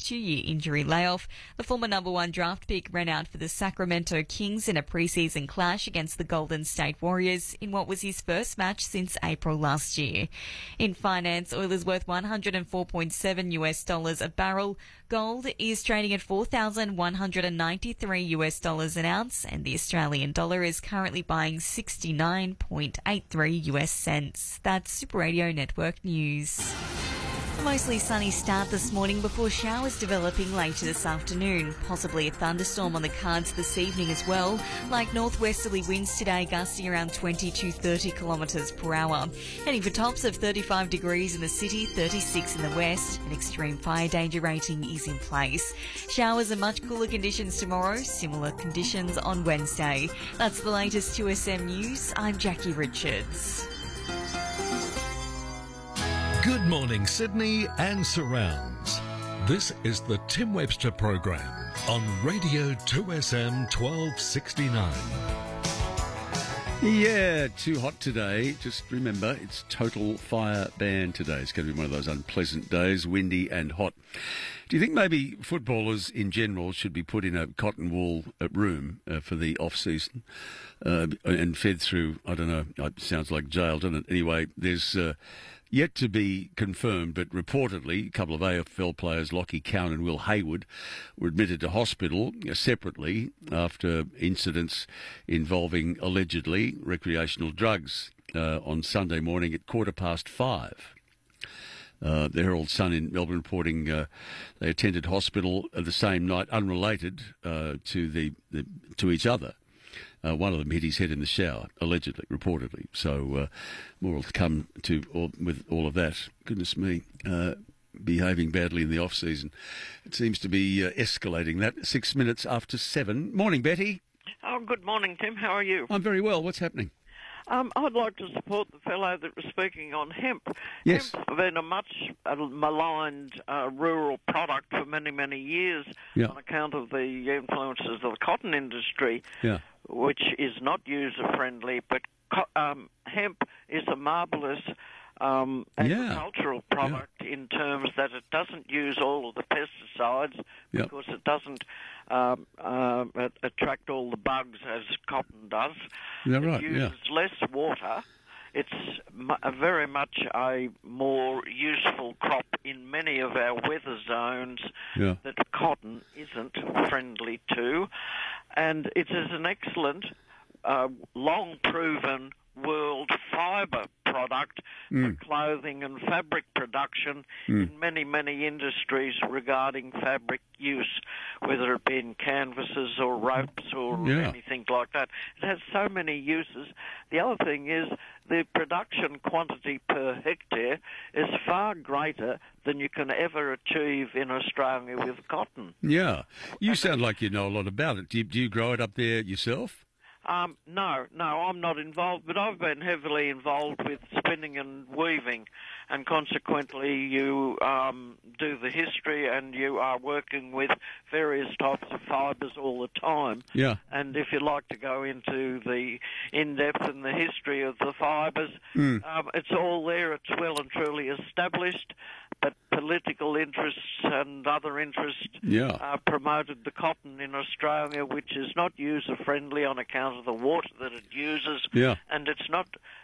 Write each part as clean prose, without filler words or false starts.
2-year injury layoff. The former number one draft pick ran out for the Sacramento Kings in a preseason clash against the Golden State Warriors in what was his first match since April last year. In finance, oil is worth $104.7 a barrel. Gold is trading at $4,193 an ounce, and the Australian dollar is currently buying 69.83 US cents. That's Super Radio Network News. A mostly sunny start this morning before showers developing later this afternoon. Possibly a thunderstorm on the cards this evening as well. Like northwesterly winds today gusting around 20 to 30 kilometres per hour. Heading for tops of 35 degrees in the city, 36 in the west. An extreme fire danger rating is in place. Showers and much cooler conditions tomorrow. Similar conditions on Wednesday. That's the latest 2SM News. I'm Jackie Richards. Good morning, Sydney and surrounds. This is the Tim Webster program on Radio 2SM 1269. Yeah, too hot today. Just remember, it's total fire ban today. It's going to be one of those unpleasant days, windy and hot. Do you think maybe footballers in general should be put in a cotton wool room for the off-season and fed through, I don't know, it sounds like jail, doesn't it? Anyway, there's yet to be confirmed, but reportedly a couple of AFL players, Lockie Cowan and Will Hayward, were admitted to hospital separately after incidents involving allegedly recreational drugs on Sunday morning at 5:15. The Herald Sun in Melbourne reporting they attended hospital the same night, unrelated to each other. One of them hit his head in the shower, allegedly, reportedly. So more will come with all of that. Goodness me, behaving badly in the off-season. It seems to be escalating that. 6 minutes after 7. Morning, Betty. Oh, good morning, Tim. How are you? I'm very well. What's happening? I'd like to support the fellow that was speaking on hemp. Yes. Hemp's been a much maligned rural product for many, many years on account of the influences of the cotton industry, which is not user-friendly, but hemp is a marvellous agricultural product in terms that it doesn't use all of the pesticides because it doesn't attract all the bugs as cotton does. It uses less water. It's very much a more useful crop in many of our weather zones that cotton isn't friendly to. And it is an excellent, long-proven world fibre product for clothing and fabric production in many, many industries regarding fabric use, whether it be in canvases or ropes or anything like that. It has so many uses. The other thing is the production quantity per hectare is far greater than you can ever achieve in Australia with cotton. Yeah. You sound like you know a lot about it. Do you grow it up there yourself? No, I'm not involved, but I've been heavily involved with spinning and weaving, and consequently you do the history and you are working with various types of fibres all the time. Yeah. And if you'd like to go into the in-depth and the history of the fibres, it's all there, it's well and truly established, but political interests and other interests promoted the cotton in Australia, which is not user-friendly on account of the water that it uses, and it's not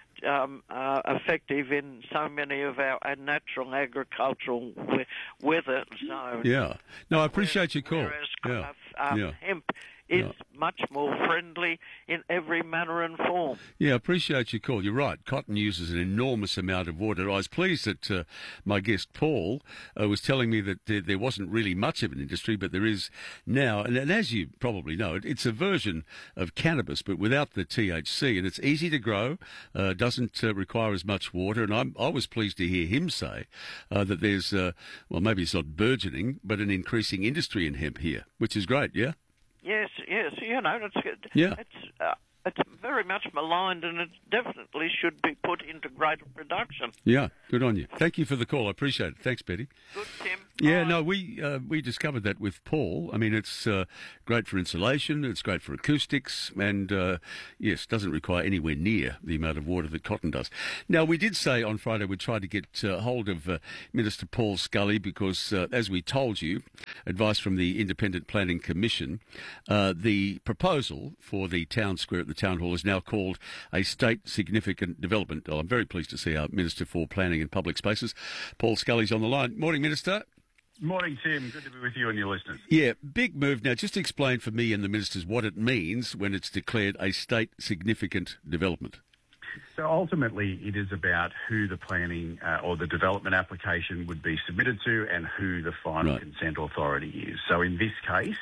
effective in so many of our natural agricultural weather zones. Yeah. No, I appreciate your call. Whereas hemp is much more friendly in every manner and form. Yeah, I appreciate your call. You're right. Cotton uses an enormous amount of water. I was pleased that my guest, Paul, was telling me that there wasn't really much of an industry, but there is now. And as you probably know, it's a version of cannabis, but without the THC. And it's easy to grow, doesn't require as much water. And I was pleased to hear him say that there's, well, maybe it's not burgeoning, but an increasing industry in hemp here, which is great, yeah? Yes, you know, it's good. Yeah. it's very much maligned, and it definitely should be put into greater production. Yeah, good on you. Thank you for the call. I appreciate it. Thanks, Betty. Good, Tim. Yeah, Bye. no, we discovered that with Paul. I mean, it's great for insulation, it's great for acoustics, and yes, doesn't require anywhere near the amount of water that cotton does. Now, we did say on Friday we'd try to get hold of Minister Paul Scully because, as we told you, advice from the Independent Planning Commission, the proposal for the town square at the Town Hall is now called a state significant development. Oh, I'm very pleased to see our Minister for Planning and Public Spaces, Paul Scully's on the line. Morning, Minister. Morning, Tim. Good to be with you and your listeners. Yeah, big move. Now, just explain for me and the ministers what it means when it's declared a state significant development. So ultimately, it is about who the planning or the development application would be submitted to and who the final consent authority is. So in this case,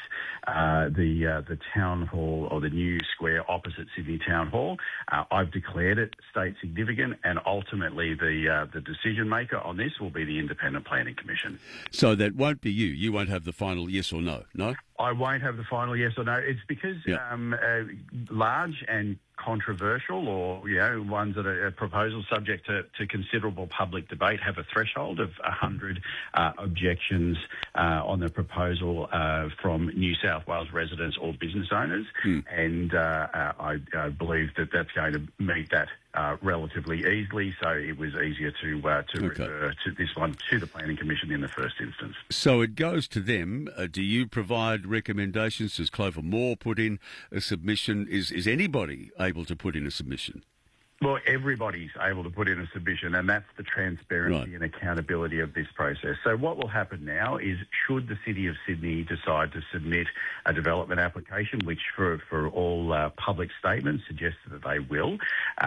the town hall or the new square opposite Sydney Town Hall, I've declared it state significant, and ultimately the decision maker on this will be the Independent Planning Commission. So that won't be you. You won't have the final yes or no. No? I won't have the final yes or no. It's because large and controversial, or ones that are proposals subject to considerable public debate, have a threshold of 100 objections on the proposal from New South Wales residents or business owners, and I believe that that's going to meet that relatively easily. So it was easier to refer to this one to the Planning Commission in the first instance. So it goes to them. Do you provide recommendations? Does Clover Moore put in a submission? Is anybody able to put in a submission? Well, everybody's able to put in a submission, and that's the transparency and accountability of this process. So what will happen now is, should the City of Sydney decide to submit a development application, which for all public statements suggests that they will,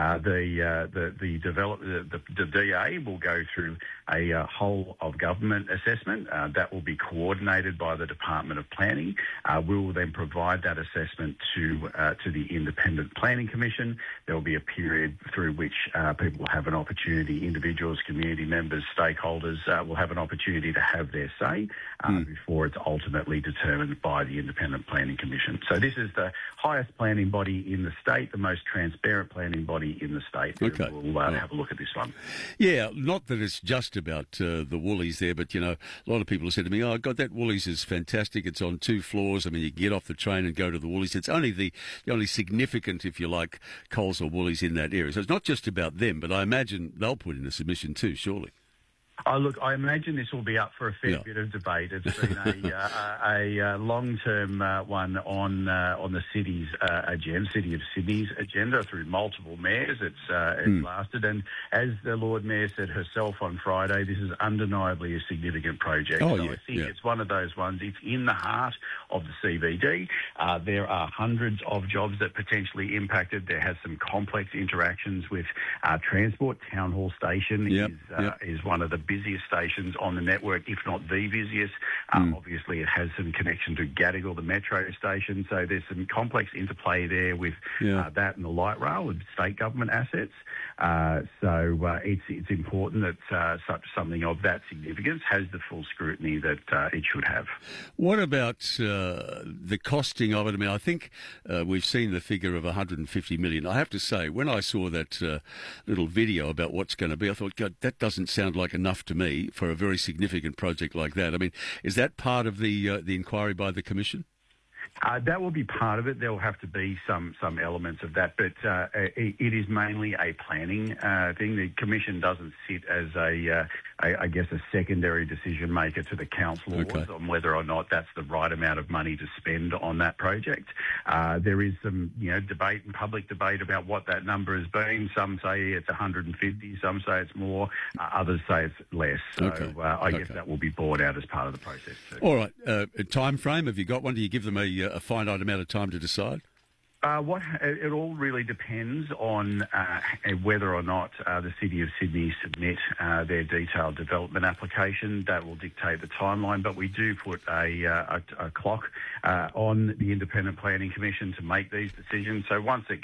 the DA will go through a whole of government assessment that will be coordinated by the Department of Planning. We will then provide that assessment to the Independent Planning Commission. There will be a period through which people will have an opportunity, individuals, community members, stakeholders will have an opportunity to have their say before it's ultimately determined by the Independent Planning Commission. So this is the highest planning body in the state, the most transparent planning body in the state. Okay. We'll have a look at this one. Yeah, not that it's just about the Woolies there, but, a lot of people have said to me, oh, God, that Woolies is fantastic. It's on 2 floors. I mean, you can get off the train and go to the Woolies. It's only the only significant, if you like, Coles or Woolies in that area. So it's not just about them, but I imagine they'll put in a submission too, surely. Oh, look, I imagine this will be up for a fair bit of debate. It's been a long-term one on the city's agenda, City of Sydney's agenda, through multiple mayors. It's lasted, and as the Lord Mayor said herself on Friday, this is undeniably a significant project. I think it's one of those ones. It's in the heart of the CBD. There are hundreds of jobs that potentially impacted. There has some complex interactions with transport. Town Hall Station is one of the busiest stations on the network, if not the busiest. Obviously, it has some connection to Gadigal, the metro station, so there's some complex interplay there with that and the light rail and state government assets. So it's important that such something of that significance has the full scrutiny that it should have. What about the costing of it? I mean, I think we've seen the figure of 150 million. I have to say, when I saw that little video about what's going to be, I thought, God, that doesn't sound like enough to me for a very significant project like that. I mean, is that part of the inquiry by the Commission? That will be part of it. There will have to be some elements of that, but it is mainly a planning thing. The Commission doesn't sit as a secondary decision maker to the council on whether or not that's the right amount of money to spend on that project. There is some debate and public debate about what that number has been. Some say it's 150, some say it's more, others say it's less. So I guess that will be borne out as part of the process too. All right. A time frame, have you got one? Do you give them a finite amount of time to decide? It all really depends on whether or not the City of Sydney submit their detailed development application. That will dictate the timeline, but we do put a clock on the Independent Planning Commission to make these decisions. So once it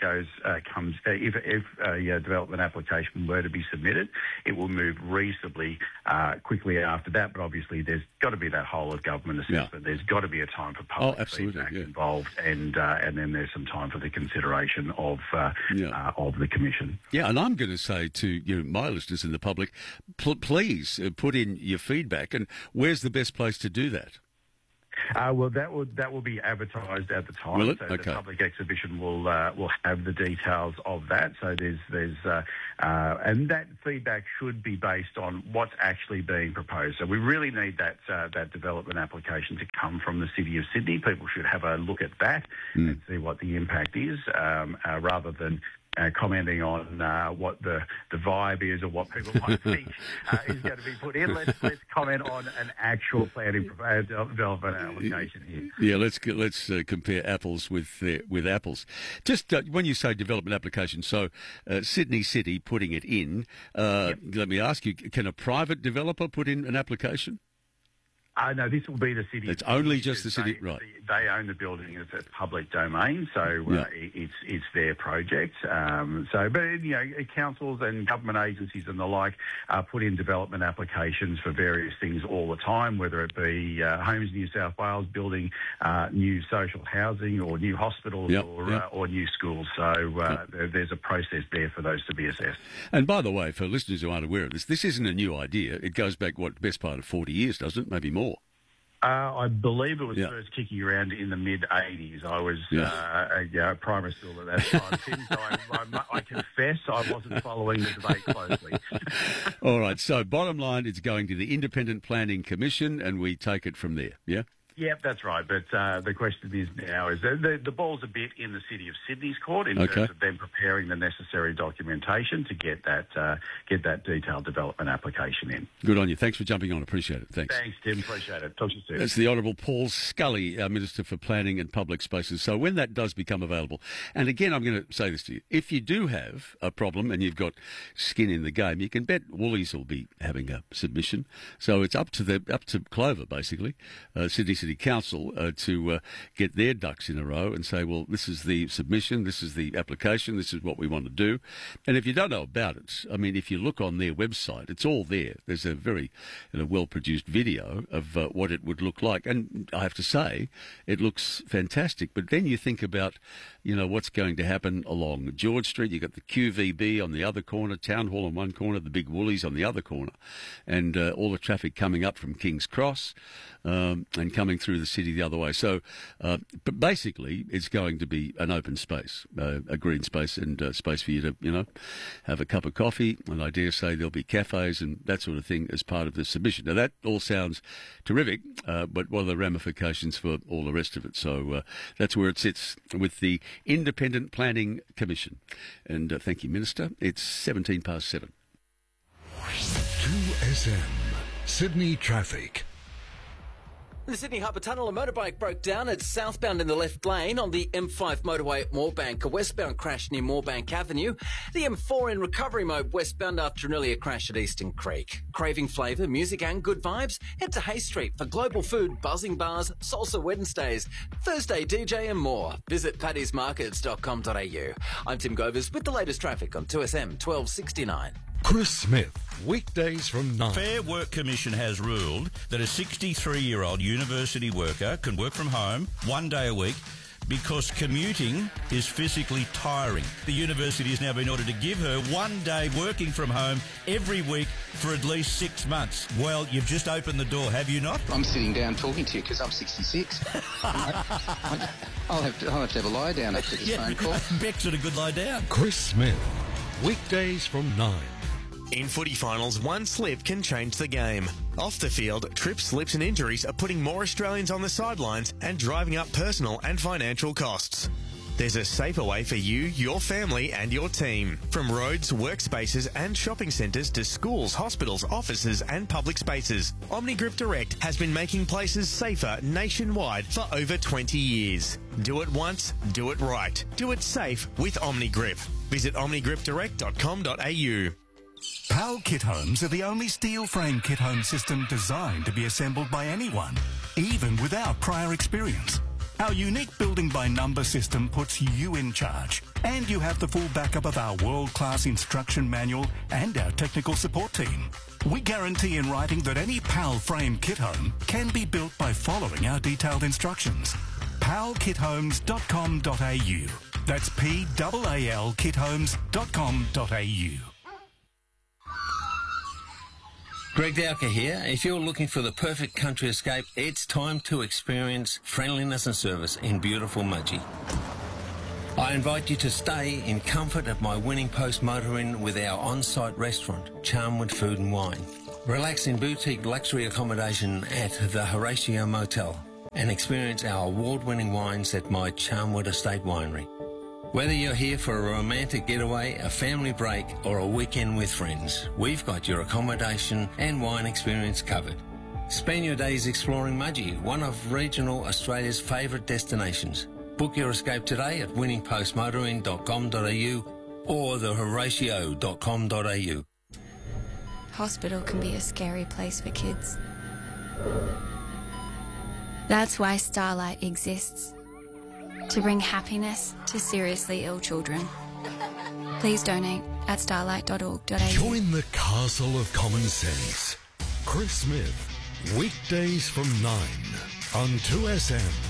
if a development application were to be submitted, it will move reasonably quickly after that. But obviously, there's got to be that whole of government assessment. There's got to be a time for public feedback involved, and then there's some time for the consideration of the Commission. Yeah, and I'm going to say to my listeners and the public, please put in your feedback. And where's the best place to do that? Well, that will be advertised at the time. Will it? So Okay. the public exhibition will have the details of that. So and that feedback should be based on what's actually being proposed. So we really need that development application to come from the City of Sydney. People should have a look at that and see what the impact is, rather than commenting on what the vibe is or what people might think is going to be put in. Let's comment on an actual planning development application here. Yeah, let's compare apples with apples. Just when you say development application, so Sydney City putting it in. Let me ask you: can a private developer put in an application? No, this will be the city. It's only just the city, right? They own the building; it's a public domain, so it's their project. But councils and government agencies and the like put in development applications for various things all the time, whether it be Homes New South Wales building new social housing or new hospitals or new schools. So there's a process there for those to be assessed. And by the way, for listeners who aren't aware of this isn't a new idea. It goes back best part of 40 years, doesn't it? Maybe more. I believe it was first kicking around in the mid-'80s. I was a primary school at that time, Tim, so I confess I wasn't following the debate closely. All right, so bottom line, it's going to the Independent Planning Commission, and we take it from there, yeah? Yep, that's right. But the question is now is the ball's a bit in the City of Sydney's court in terms of them preparing the necessary documentation to get that detailed development application in. Good on you. Thanks for jumping on. Appreciate it. Thanks. Thanks, Tim. Appreciate it. Talk to you soon. That's the Honourable Paul Scully, our Minister for Planning and Public Spaces. So when that does become available, and again, I'm going to say this to you, if you do have a problem and you've got skin in the game, you can bet Woolies will be having a submission. So it's up to Clover, basically, Sydney City Council, to get their ducks in a row and say, well, this is the submission, this is the application, this is what we want to do. And if you don't know about it, I mean, if you look on their website, it's all there. There's a very well-produced video of what it would look like. And I have to say, it looks fantastic. But then you think about, what's going to happen along George Street. You've got the QVB on the other corner, Town Hall on one corner, the big Woolies on the other corner, and all the traffic coming up from King's Cross and coming through the city the other way. So, but basically, it's going to be an open space, a green space, and space for you to, have a cup of coffee. And I dare say there'll be cafes and that sort of thing as part of the submission. Now, that all sounds terrific, but what are the ramifications for all the rest of it? So that's where it sits with the Independent Planning Commission. And thank you, Minister. It's 7:17. 2SM Sydney Traffic. The Sydney Harbour Tunnel, a motorbike broke down. It's southbound in the left lane on the M5 motorway at Moorebank. A westbound crash near Moorebank Avenue. The M4 in recovery mode westbound after an earlier crash at Eastern Creek. Craving flavour, music and good vibes? Head to Hay Street for global food, buzzing bars, salsa Wednesdays, Thursday DJ and more. Visit paddy'smarkets.com.au. I'm Tim Govers with the latest traffic on 2SM 1269. Chris Smith, weekdays from 9. Fair Work Commission has ruled that a 63-year-old university worker can work from home 1 day a week because commuting is physically tiring. The university has now been ordered to give her 1 day working from home every week for at least 6 months. Well, you've just opened the door, have you not? I'm sitting down talking to you because I'm 66. I'll have to have a lie down after this phone call. Beck's at a good lie down. Chris Smith, weekdays from 9. In footy finals, one slip can change the game. Off the field, trips, slips and injuries are putting more Australians on the sidelines and driving up personal and financial costs. There's a safer way for you, your family and your team. From roads, workspaces and shopping centres to schools, hospitals, offices and public spaces. OmniGrip Direct has been making places safer nationwide for over 20 years. Do it once, do it right. Do it safe with OmniGrip. Visit omnigripdirect.com.au. PAL Kit Homes are the only steel frame kit home system designed to be assembled by anyone, even without prior experience. Our unique building by number system puts you in charge, and you have the full backup of our world-class instruction manual and our technical support team. We guarantee in writing that any PAL frame kit home can be built by following our detailed instructions. palkithomes.com.au. That's PAALKitHomes.com.au. Greg Dowker here. If you're looking for the perfect country escape, it's time to experience friendliness and service in beautiful Mudgee. I invite you to stay in comfort at my Winning Post Motor Inn with our on-site restaurant, Charnwood Food and Wine. Relax in boutique luxury accommodation at the Horatio Motel and experience our award-winning wines at my Charnwood Estate Winery. Whether you're here for a romantic getaway, a family break or a weekend with friends, we've got your accommodation and wine experience covered. Spend your days exploring Mudgee, one of regional Australia's favourite destinations. Book your escape today at winningpostmotoring.com.au or thehoratio.com.au. Hospital can be a scary place for kids. That's why Starlight exists. To bring happiness to seriously ill children. Please donate at starlight.org.au. Join the castle of common sense. Chris Smith, weekdays from 9 on 2SM.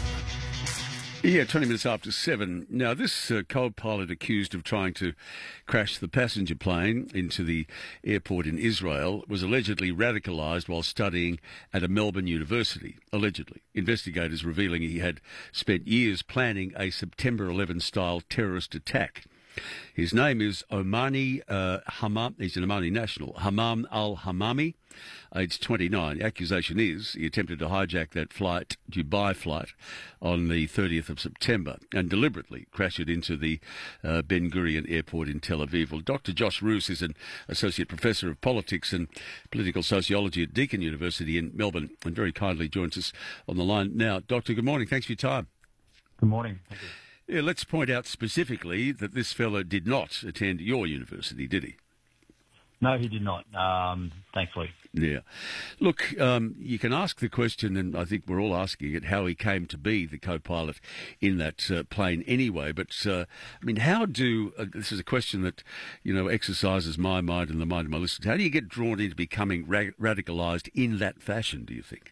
Yeah, 20 minutes after 7. Now, this co-pilot accused of trying to crash the passenger plane into the airport in Israel was allegedly radicalised while studying at a Melbourne university, allegedly. Investigators revealing he had spent years planning a September 11-style terrorist attack. His name is Omani Hammam. He's an Omani national. Hammam al-Hammami, aged 29. The accusation is he attempted to hijack that Dubai flight, on the 30th of September and deliberately crash it into the Ben Gurion airport in Tel Aviv. Well, Dr. Josh Roos is an associate professor of politics and political sociology at Deakin University in Melbourne and very kindly joins us on the line now. Doctor, good morning. Thanks for your time. Good morning. Thank you. Yeah, let's point out specifically that this fellow did not attend your university, did he? No, he did not, thankfully. Yeah. Look, you can ask the question, and I think we're all asking it, how he came to be the co-pilot in that plane anyway. But, I mean, how do, this is a question that, exercises my mind and the mind of my listeners, how do you get drawn into becoming radicalised in that fashion, do you think?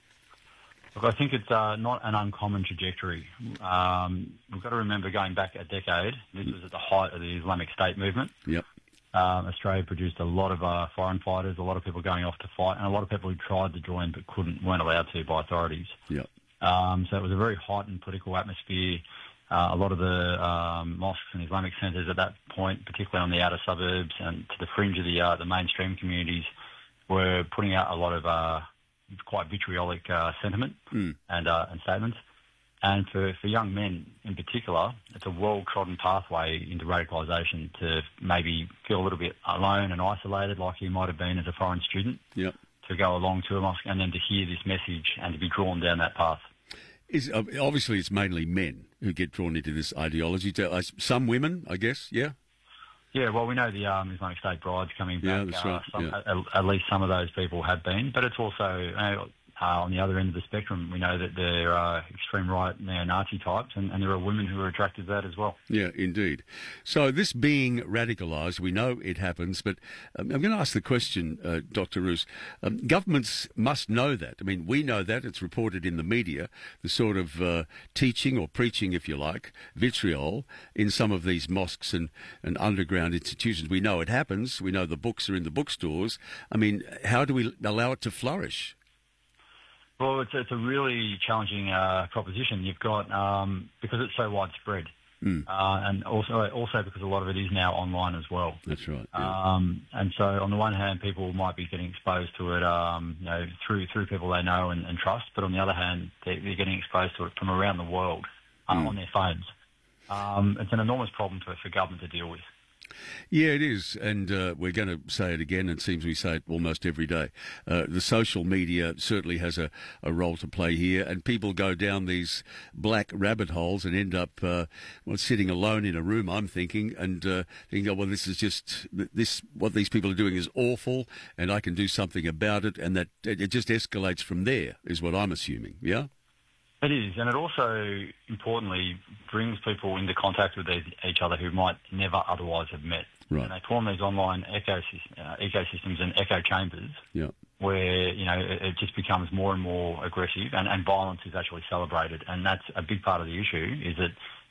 Look, I think it's not an uncommon trajectory. We've got to remember going back a decade, this was at the height of the Islamic State movement. Yep. Australia produced a lot of foreign fighters, a lot of people going off to fight, and a lot of people who tried to join but weren't allowed to by authorities. Yep. So it was a very heightened political atmosphere. A lot of the mosques and Islamic centres at that point, particularly on the outer suburbs and to the fringe of the mainstream communities, were putting out a lot of quite vitriolic sentiment and statements. And for young men in particular, it's a well-trodden pathway into radicalisation to maybe feel a little bit alone and isolated like you might have been as a foreign student. Yep. To go along to a mosque and then to hear this message and to be drawn down that path. Obviously, it's mainly men who get drawn into this ideology. Some women, I guess, yeah? Yeah, well, we know the Islamic State brides coming back. Yeah, that's right. At least some of those people have been. But it's also, on the other end of the spectrum, we know that there are extreme right neo-Nazi types, and there are women who are attracted to that as well. Yeah, indeed. So this being radicalised, we know it happens, but I'm going to ask the question, Dr. Roos. Governments must know that. I mean, we know that. It's reported in the media, the sort of teaching or preaching, if you like, vitriol in some of these mosques and underground institutions. We know it happens. We know the books are in the bookstores. I mean, how do we allow it to flourish? Well, it's a really challenging proposition. You've got, because it's so widespread, and also because a lot of it is now online as well. That's right. Yeah. And so on the one hand, people might be getting exposed to it, through people they know and trust, but on the other hand, they're getting exposed to it from around the world on their phones. It's an enormous problem for government to deal with. Yeah, it is, and we're going to say it again, and it seems we say it almost every day. The social media certainly has a role to play here, and people go down these black rabbit holes and end up sitting alone in a room, I'm thinking, and thinking, oh, well, this is just, what these people are doing is awful, and I can do something about it, and that it just escalates from there, is what I'm assuming, yeah? It is, and it also, importantly, brings people into contact with each other who might never otherwise have met. Right. And they form these online ecosystems and echo chambers where, it just becomes more and more aggressive and violence is actually celebrated. And that's a big part of the issue, is that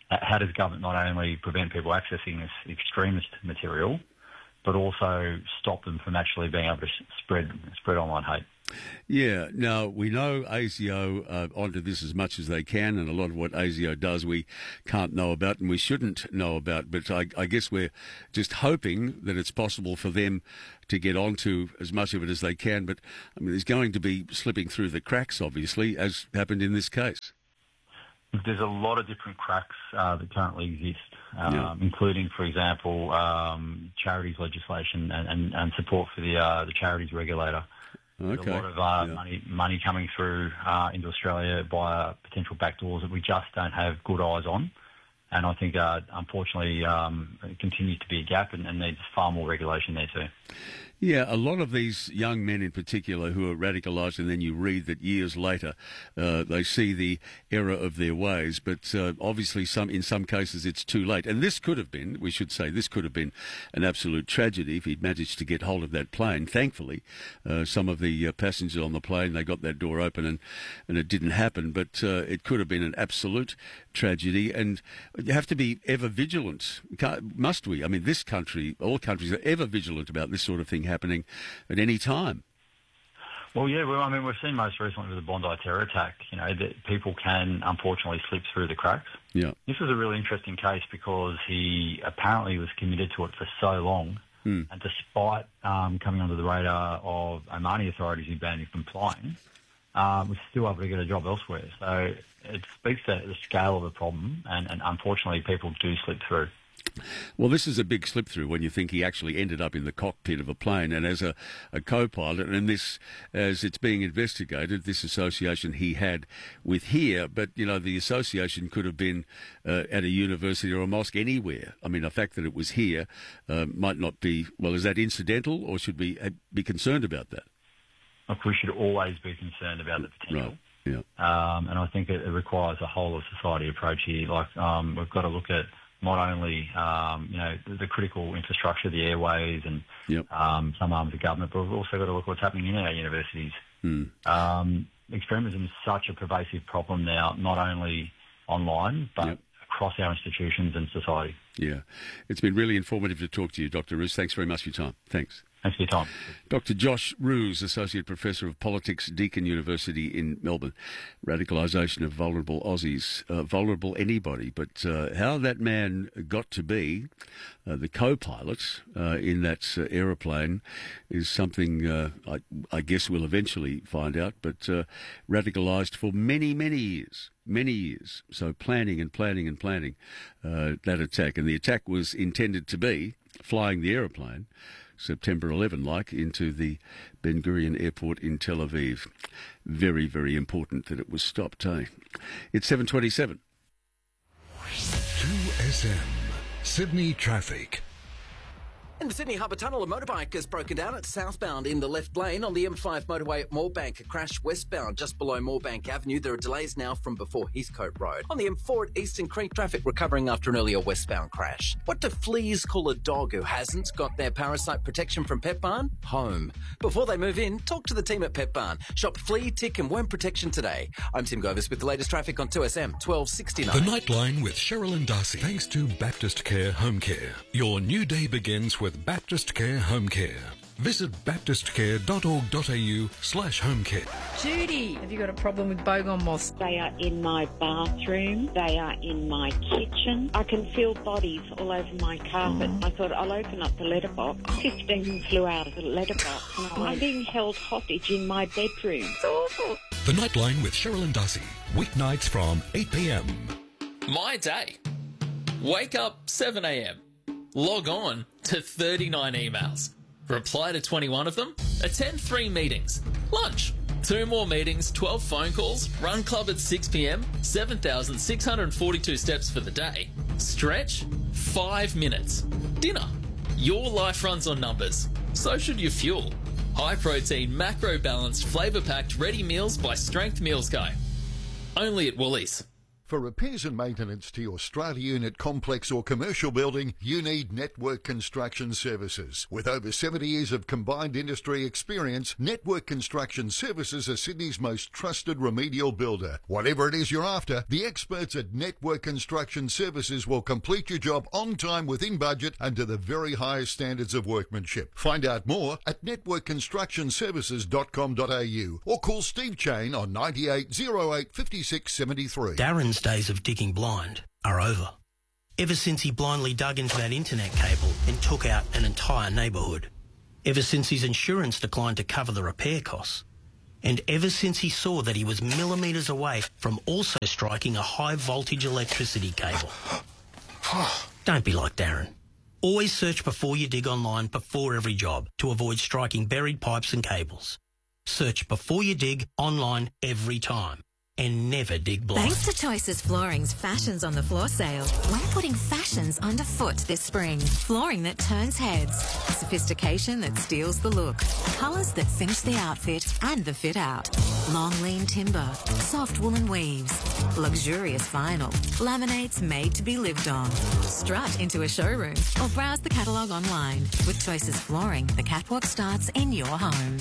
how does government not only prevent people accessing this extremist material, but also stop them from actually being able to spread online hate? Yeah, now we know ASIO onto this as much as they can, and a lot of what ASIO does we can't know about and we shouldn't know about, but I guess we're just hoping that it's possible for them to get onto as much of it as they can, but I mean, there's going to be slipping through the cracks, obviously, as happened in this case. There's a lot of different cracks that currently exist, including, for example, charities legislation and support for the charities regulator. There's a lot of money coming through into Australia via potential backdoors that we just don't have good eyes on. And I think, unfortunately, it continues to be a gap and needs far more regulation there too. Yeah, a lot of these young men in particular who are radicalised, and then you read that years later they see the error of their ways, but obviously in some cases it's too late. And this could have been, we should say, this could have been an absolute tragedy if he'd managed to get hold of that plane. Thankfully, some of the passengers on the plane, they got that door open and it didn't happen, but it could have been an absolute tragedy. And you have to be ever vigilant, must we? I mean, this country, all countries are ever vigilant about this sort of thing happening at any time. Well, yeah, we've seen most recently with the Bondi terror attack, that people can unfortunately slip through the cracks. Yeah. This was a really interesting case because he apparently was committed to it for so long, and despite coming under the radar of Omani authorities who banned him from flying, was still able to get a job elsewhere. So it speaks to the scale of the problem, and unfortunately people do slip through. Well, this is a big slip through when you think he actually ended up in the cockpit of a plane and as a co-pilot, and this, as it's being investigated, this association he had with here, but, the association could have been at a university or a mosque anywhere. I mean, the fact that it was here might not be, well, is that incidental, or should we be concerned about that? Look, we should always be concerned about the potential. Right. Yeah. And I think it requires a whole of society approach here. Like, we've got to look at not only, the critical infrastructure, the airways and some arms of government, but we've also got to look at what's happening in our universities. Extremism is such a pervasive problem now, not only online, but across our institutions and society. Yeah. It's been really informative to talk to you, Dr. Roos. Thanks very much for your time. Thanks. Thanks for your time. Dr. Josh Roos, Associate Professor of Politics, Deakin University in Melbourne. Radicalisation of vulnerable Aussies. Vulnerable anybody, but how that man got to be the co-pilot in that aeroplane is something I guess we'll eventually find out, but radicalised for many, many years. Many years. So planning that attack. And the attack was intended to be flying the aeroplane September 11, into the Ben Gurion Airport in Tel Aviv. Very, very important that it was stopped, eh? It's 7:27. 2SM, Sydney traffic. In the Sydney Harbour Tunnel, a motorbike has broken down at southbound in the left lane on the M5 motorway at Moorebank. A crash westbound just below Moorebank Avenue. There are delays now from before Heathcote Road. On the M4 at Eastern Creek, traffic recovering after an earlier westbound crash. What do fleas call a dog who hasn't got their parasite protection from Pet Barn? Home. Before they move in, talk to the team at Pet Barn. Shop flea, tick and worm protection today. I'm Tim Govis with the latest traffic on 2SM 1269. The Nightline with Cheryl and Darcy. Thanks to Baptist Care Home Care. Your new day begins with Baptist Care Home Care. Visit baptistcare.org.au/home care. Judy, have you got a problem with bogon moths? They are in my bathroom. They are in my kitchen. I can feel bodies all over my carpet. I thought I'll open up the letterbox. 15 flew out of the letterbox. I'm being held hostage in my bedroom. It's awful. The Nightline with Cheryl and Darcy. Weeknights from 8 p.m. My day. Wake up 7 a.m. Log on to 39 emails. Reply to 21 of them. Attend 3 meetings. Lunch. 2 more meetings, 12 phone calls. Run club at 6 p.m. 7,642 steps for the day. Stretch. 5 minutes. Dinner. Your life runs on numbers. So should your fuel. High protein, macro balanced, flavour packed ready meals by Strength Meals Guy. Only at Woolies. For repairs and maintenance to your strata unit, complex or commercial building, you need Network Construction Services. With over 70 years of combined industry experience, Network Construction Services are Sydney's most trusted remedial builder. Whatever it is you're after, the experts at Network Construction Services will complete your job on time, within budget, and to the very highest standards of workmanship. Find out more at networkconstructionservices.com.au or call Steve Chain on 98 08 56 73. Darren's days of digging blind are over. Ever since he blindly dug into that internet cable and took out an entire neighbourhood. Ever since his insurance declined to cover the repair costs. And ever since he saw that he was millimetres away from also striking a high voltage electricity cable. Don't be like Darren. Always search before you dig online before every job to avoid striking buried pipes and cables. Search before you dig online every time. And never dig blind. Thanks to Choices Flooring's Fashions on the Floor sale, we're putting fashions underfoot this spring. Flooring that turns heads, sophistication that steals the look, colours that finish the outfit and the fit out. Long lean timber, soft woolen weaves, luxurious vinyl, laminates made to be lived on. Strut into a showroom or browse the catalogue online. With Choices Flooring, the catwalk starts in your home.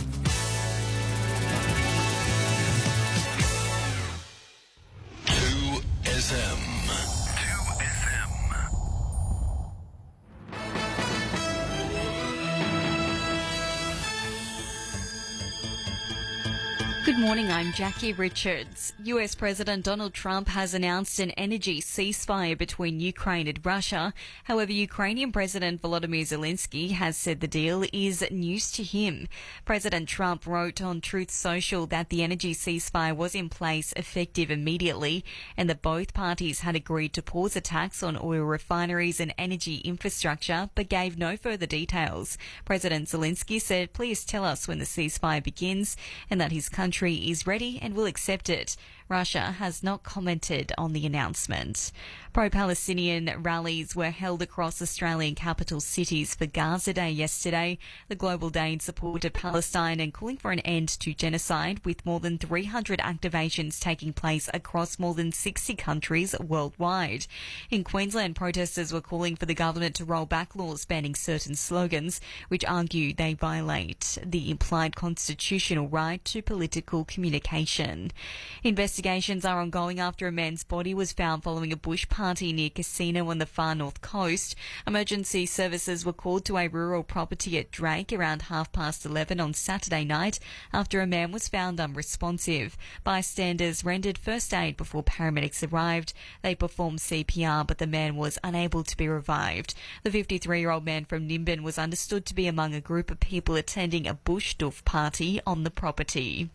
Good morning, I'm Jackie Richards. US President Donald Trump has announced an energy ceasefire between Ukraine and Russia. However, Ukrainian President Volodymyr Zelensky has said the deal is news to him. President Trump wrote on Truth Social that the energy ceasefire was in place effective immediately and that both parties had agreed to pause attacks on oil refineries and energy infrastructure, but gave no further details. President Zelensky said, "Please tell us when the ceasefire begins," and that his country is ready and will accept it. Russia has not commented on the announcement. Pro-Palestinian rallies were held across Australian capital cities for Gaza Day yesterday. The Global Day in support of Palestine and calling for an end to genocide, with more than 300 activations taking place across more than 60 countries worldwide. In Queensland, protesters were calling for the government to roll back laws banning certain slogans, which argue they violate the implied constitutional right to political communication. Investigations are ongoing after a man's body was found following a bush party near casino on the far north coast. Emergency services were called to a rural property at Drake around 11:30 on Saturday night after a man was found unresponsive. Bystanders rendered first aid before paramedics arrived. They performed CPR, but the man was unable to be revived. The 53-year-old man from Nimbin was understood to be among a group of people attending a bush doof party on the property.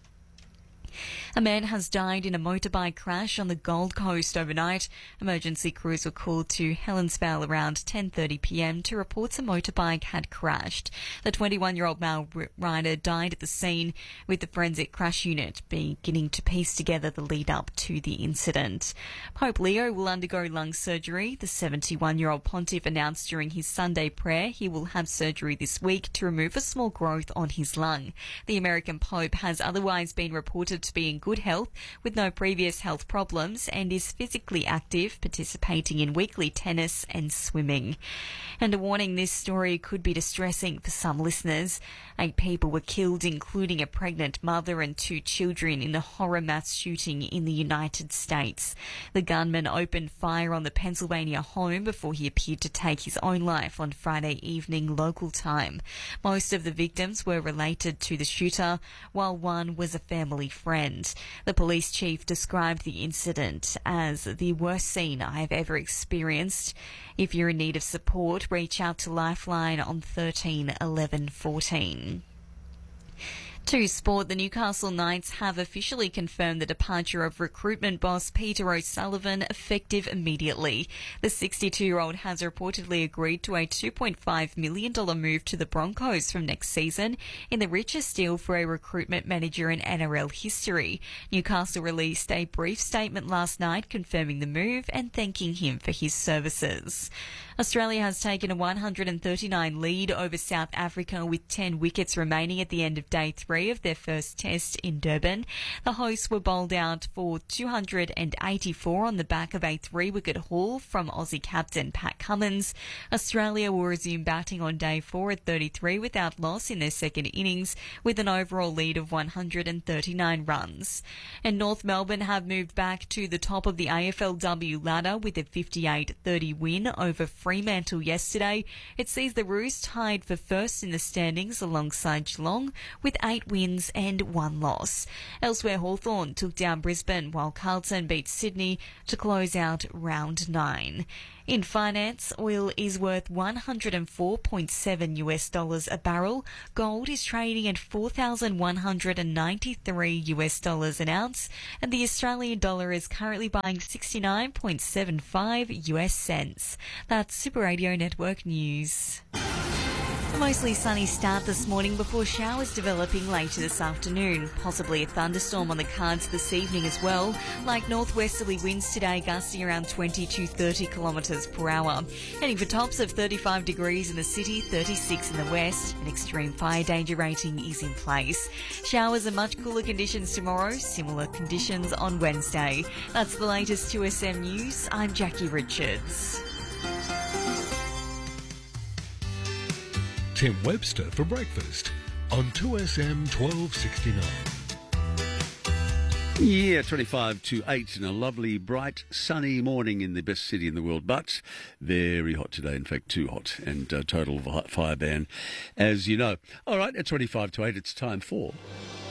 A man has died in a motorbike crash on the Gold Coast overnight. Emergency crews were called to Helensvale around 10:30 p.m. to report a motorbike had crashed. The 21-year-old male rider died at the scene, with the forensic crash unit beginning to piece together the lead-up to the incident. Pope Leo will undergo lung surgery. The 71-year-old pontiff announced during his Sunday prayer he will have surgery this week to remove a small growth on his lung. The American Pope has otherwise been reported to be in good health with no previous health problems and is physically active, participating in weekly tennis and swimming. And a warning, this story could be distressing for some listeners. 8 people were killed, including a pregnant mother and 2 children, in a horror mass shooting in the United States. The gunman opened fire on the Pennsylvania home before he appeared to take his own life on Friday evening local time. Most of the victims were related to the shooter, while one was a family friend. The police chief described the incident as the worst scene I have ever experienced. If you're in need of support, reach out to Lifeline on 13 11 14. To sport, the Newcastle Knights have officially confirmed the departure of recruitment boss Peter O'Sullivan effective immediately. The 62-year-old has reportedly agreed to a $2.5 million move to the Broncos from next season, in the richest deal for a recruitment manager in NRL history. Newcastle released a brief statement last night confirming the move and thanking him for his services. Australia has taken a 139 lead over South Africa with 10 wickets remaining at the end of Day 3 3 of their first test in Durban. The hosts were bowled out for 284 on the back of a 3-wicket haul from Aussie captain Pat Cummins. Australia will resume batting on day 4 at 33 without loss in their second innings, with an overall lead of 139 runs. And North Melbourne have moved back to the top of the AFLW ladder with a 58-30 win over Fremantle yesterday. It sees the Roos tied for first in the standings alongside Geelong with 8 wins and 1 loss. Elsewhere, Hawthorn took down Brisbane while Carlton beat Sydney to close out round 9. In finance, oil is worth $104.7 a barrel. Gold is trading at $4,193 an ounce, and the Australian dollar is currently buying 69.75 US cents. That's Super Radio Network News. A mostly sunny start this morning before showers developing later this afternoon. Possibly a thunderstorm on the cards this evening as well. Like northwesterly winds today gusting around 20 to 30 kilometres per hour. Heading for tops of 35 degrees in the city, 36 in the west. An extreme fire danger rating is in place. Showers and much cooler conditions tomorrow. Similar conditions on Wednesday. That's the latest 2SM News. I'm Jackie Richards. Tim Webster for breakfast on 2SM 1269. Yeah, 25 to 8 and a lovely, bright, sunny morning in the best city in the world, but very hot today, in fact, too hot, and total fire ban, as you know. All right, at 25 to 8, it's time for...